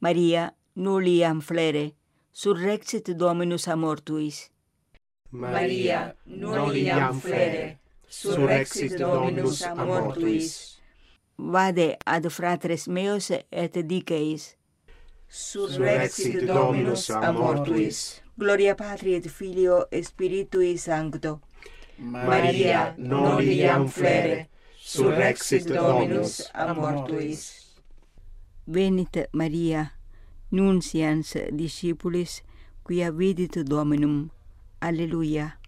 Maria, nulliam flere, surrexit Dominus amor tuis. Maria, nulliam flere, surrexit Dominus amor tuis. Vade ad fratres meos et diceis, surrexit Dominus amor tuis. Gloria Patri et Filio et Spiritui Sancto. Maria, nulliam flere, surrexit Dominus amor tuis. Venit Maria, nuncians discipulis, quia vidit Dominum. Alleluia.